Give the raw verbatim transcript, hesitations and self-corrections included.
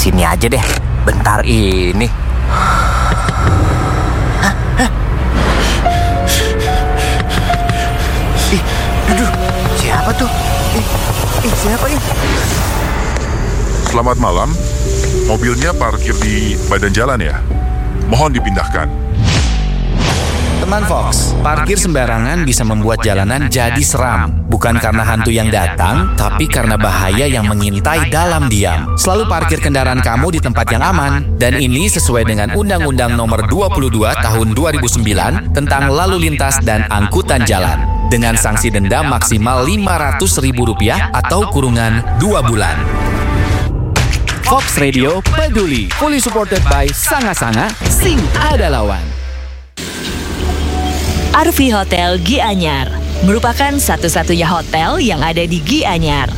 Sini aja deh, bentar ini. Hah? Hah? Ih, aduh, siapa tuh? Ih, ih siapa ini? Selamat malam. Mobilnya parkir di badan jalan ya? Mohon dipindahkan. Teman Fox, parkir sembarangan bisa membuat jalanan jadi seram. Bukan karena hantu yang datang, tapi karena bahaya yang mengintai dalam diam. Selalu parkir kendaraan kamu di tempat yang aman. Dan ini sesuai dengan Undang-Undang Nomor dua puluh dua Tahun dua ribu sembilan tentang Lalu Lintas dan Angkutan Jalan. Dengan sanksi denda maksimal lima ratus ribu rupiah atau kurungan dua bulan. Fox Radio peduli, fully supported by Sanga-Sanga, Sing Ada Lawan. Arvi Hotel Gianyar merupakan satu-satunya hotel yang ada di Gianyar.